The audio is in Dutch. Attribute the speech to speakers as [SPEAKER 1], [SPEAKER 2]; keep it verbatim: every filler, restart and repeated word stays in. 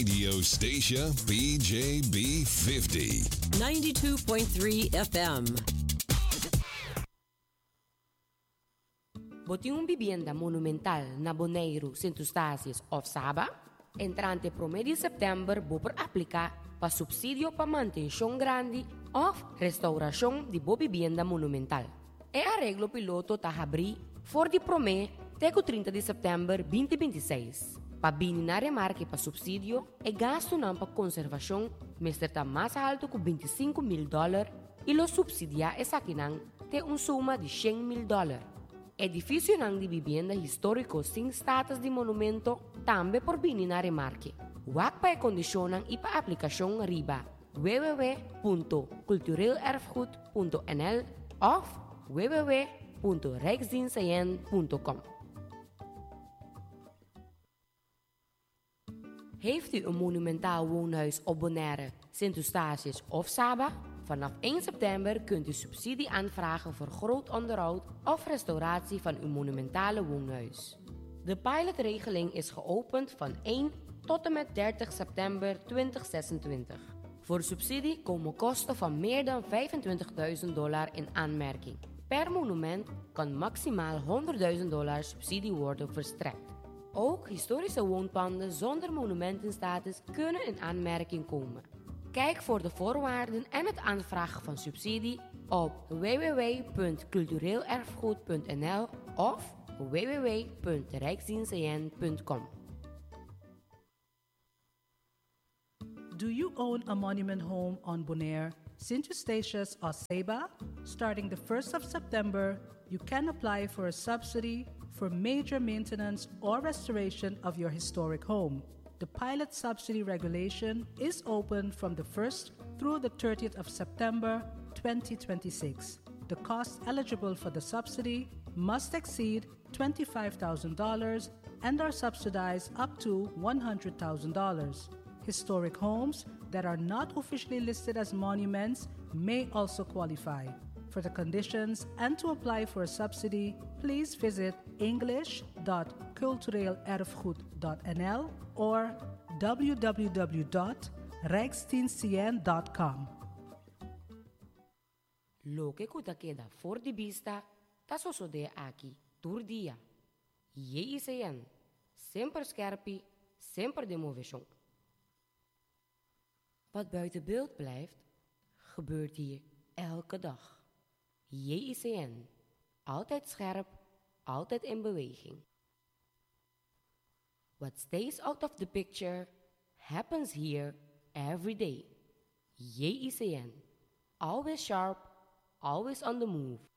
[SPEAKER 1] Radio Station P J B fifty.
[SPEAKER 2] ninety-two point three F M.
[SPEAKER 3] Boting vivienda monumental na Bonaire, Sint Eustatius of Saba, entrante promedio september boper aplica pa subsidio pa manutención grande of restauración de bo vivienda monumental. E arreglo piloto ta abri for di prome teco trinta de setembro vinte vinte e seis. Pa bininare marque pa subsidio e gasto nan pa conservación mister ta mais alto ku veinticinco mil dólares e lo subsidia e sakinang te un suma di cem mil dólares. Edifício nang di vivienda histórico sin status de monumento tambe por bininare marque. Wak pa e condicionan e pa aplicación riba w w w punto cultureelerfgoed punto n l of w w w punto rijksdienstcn punto com. Heeft u een monumentaal woonhuis op Bonaire, Sint Eustatius of Saba? Vanaf één september kunt u subsidie aanvragen voor groot onderhoud of restauratie van uw monumentale woonhuis. De pilotregeling is geopend van één tot en met dertig september tweeduizend zesentwintig. Voor subsidie komen kosten van meer dan vijfentwintigduizend dollar in aanmerking. Per monument kan maximaal honderdduizend dollar subsidie worden verstrekt. Ook historische woonpanden zonder monumentenstatus kunnen in aanmerking komen. Kijk voor de voorwaarden en het aanvragen van subsidie op w w w punt cultureelerfgoed punt n l of w w w punt rijksdienstcn punt com.
[SPEAKER 4] Do you own a monument home on Bonaire, Sint Eustatius or Saba? Starting the first of September, you can apply for a subsidy for major maintenance or restoration of your historic home. The pilot subsidy regulation is open from the first through the thirtieth of September twenty twenty-six. The cost eligible for the subsidy must exceed twenty-five thousand dollars and are subsidized up to one hundred thousand dollars. Historic homes that are not officially listed as monuments may also qualify. For the conditions and to apply for a subsidy, please visit english dot cultureelerfgoed dot n l or w w w dot rijksdienstcn dot com.
[SPEAKER 3] Lo que kuta queda for di vista, taso sode aki, tur dia. J I C N, sempre scherpie, sempre de movision. Wat buiten beeld blijft, gebeurt hier elke dag. J I C N, altijd scherp, altijd in beweging. What stays out of the picture happens here every day. J I C N, always sharp, always on the move.